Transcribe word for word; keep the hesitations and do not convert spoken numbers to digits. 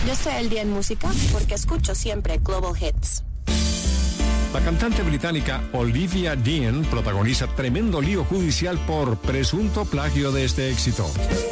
Yo estoy al día en música porque escucho siempre Global Hits. La cantante británica Olivia Dean protagoniza tremendo lío judicial por presunto plagio de este éxito.